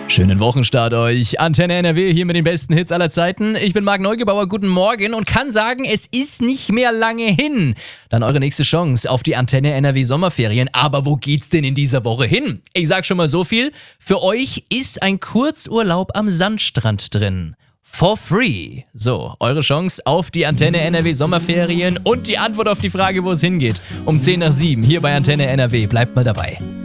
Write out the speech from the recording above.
Schönen Wochenstart euch. Antenne NRW hier mit den besten Hits aller Zeiten. Ich bin Marc Neugebauer, guten Morgen und kann sagen, es ist nicht mehr lange hin. Dann eure nächste Chance auf die Antenne NRW Sommerferien. Aber wo geht's denn in dieser Woche hin? Ich sag schon mal so viel. Für euch ist ein Kurzurlaub am Sandstrand drin. For free. So, eure Chance auf die Antenne NRW Sommerferien und die Antwort auf die Frage, wo es hingeht. Um 6:10 hier bei Antenne NRW. Bleibt mal dabei.